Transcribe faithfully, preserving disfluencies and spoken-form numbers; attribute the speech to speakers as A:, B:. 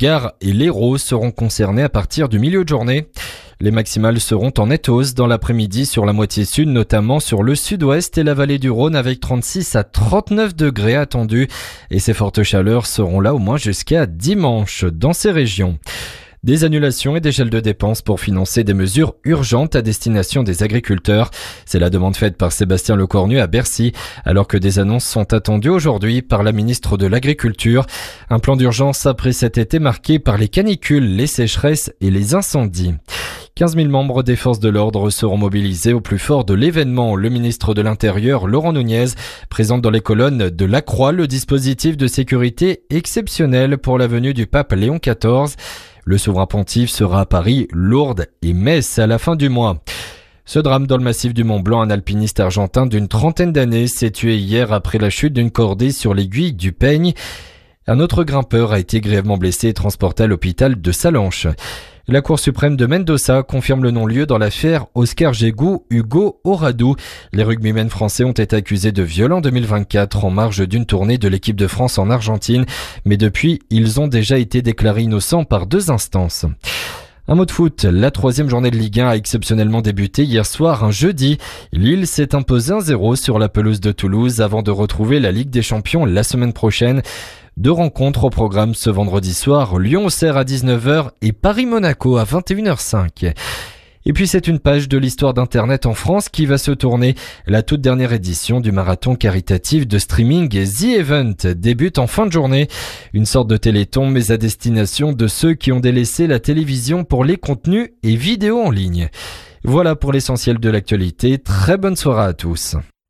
A: Gard et l'Hérault seront concernés à partir du milieu de journée. Les maximales seront en nette hausse dans l'après-midi sur la moitié sud, notamment sur le sud-ouest et la vallée du Rhône avec trente-six à trente-neuf degrés attendus. Et ces fortes chaleurs seront là au moins jusqu'à dimanche dans ces régions. Des annulations et des gels de dépenses pour financer des mesures urgentes à destination des agriculteurs. C'est la demande faite par Sébastien Lecornu à Bercy, alors que des annonces sont attendues aujourd'hui par la ministre de l'Agriculture. Un plan d'urgence après cet été marqué par les canicules, les sécheresses et les incendies. quinze mille membres des forces de l'ordre seront mobilisés au plus fort de l'événement. Le ministre de l'Intérieur, Laurent Nunez, présente dans les colonnes de la Croix le dispositif de sécurité exceptionnel pour la venue du pape Léon quatorze. Le souverain pontife sera à Paris, Lourdes et Metz à la fin du mois. Ce drame dans le massif du Mont Blanc, un alpiniste argentin d'une trentaine d'années s'est tué hier après la chute d'une cordée sur l'aiguille du Peigne. Un autre grimpeur a été grièvement blessé et transporté à l'hôpital de Sallanches. La Cour suprême de Mendoza confirme le non-lieu dans l'affaire Oscar Jégou Hugo Oradou. Les rugbymen français ont été accusés de viol en deux mille vingt-quatre en marge d'une tournée de l'équipe de France en Argentine. Mais depuis, ils ont déjà été déclarés innocents par deux instances. Un mot de foot, la troisième journée de Ligue un a exceptionnellement débuté hier soir, un jeudi. Lille s'est imposé un zéro sur la pelouse de Toulouse avant de retrouver la Ligue des Champions la semaine prochaine. Deux rencontres au programme ce vendredi soir, Lyon-Auxerre à dix-neuf heures et Paris-Monaco à vingt et une heures cinq. Et puis c'est une page de l'histoire d'Internet en France qui va se tourner. La toute dernière édition du marathon caritatif de streaming The Event débute en fin de journée. Une sorte de téléthon mais à destination de ceux qui ont délaissé la télévision pour les contenus et vidéos en ligne. Voilà pour l'essentiel de l'actualité. Très bonne soirée à tous.